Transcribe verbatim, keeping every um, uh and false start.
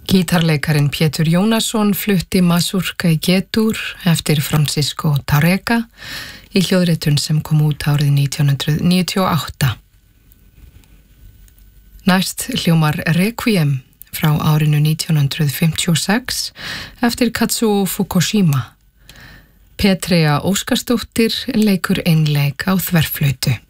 Gítarleikarin Pétur Jónasson flutti Mazurka í G-dúr eftir Francisco Tárrega í hljóðritun sem kom út árið nítján hundruð níutíu og átta. Næst hljómar Requiem frá árinu nítján hundruð fimmtíu og sex eftir Katsuo Fukushima. Petrea Óskarsdóttir leikur einleik á þverflautu.